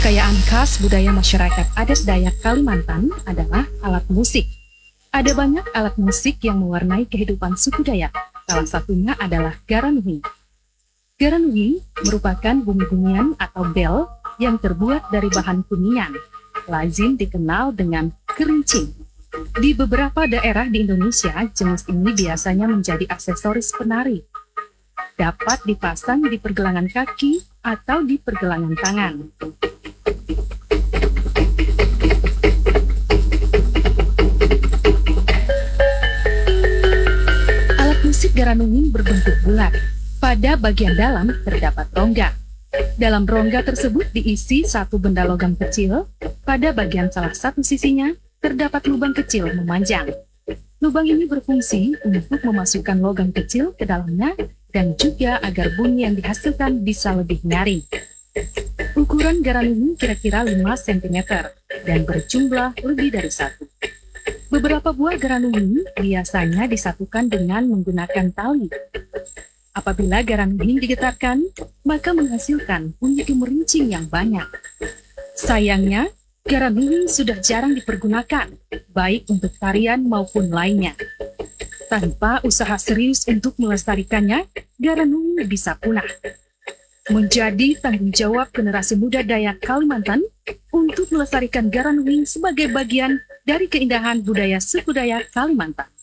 Kekayaan khas budaya masyarakat adat Dayak Kalimantan adalah alat musik. Ada banyak alat musik yang mewarnai kehidupan suku Dayak. Salah satunya adalah garanuhi. Garanuhi merupakan bunyi-bunyian atau bel yang terbuat dari bahan kuningan. Lazim dikenal dengan kerincing. Di beberapa daerah di Indonesia, jenis ini biasanya menjadi aksesoris penari. Dapat dipasang di pergelangan kaki atau di pergelangan tangan. Alat musik garanuhi berbentuk bulat. Pada bagian dalam terdapat rongga. Dalam rongga tersebut diisi satu benda logam kecil. Pada bagian salah satu sisinya terdapat lubang kecil memanjang. Lubang ini berfungsi untuk memasukkan logam kecil ke dalamnya dan juga agar bunyi yang dihasilkan bisa lebih nyaring. Ukuran garanuhi kira-kira 5 cm dan berjumlah lebih dari satu. Beberapa buah garanuhi biasanya disatukan dengan menggunakan tali. Apabila garanuhi digetarkan, maka menghasilkan bunyi gemerincing yang banyak. Sayangnya, garanuhi sudah jarang dipergunakan, baik untuk tarian maupun lainnya. Tanpa usaha serius untuk melestarikannya, garanuhi bisa punah. Menjadi tanggung jawab generasi muda Dayak Kalimantan untuk melestarikan garanuhi sebagai bagian dari keindahan budaya suku Dayak Kalimantan.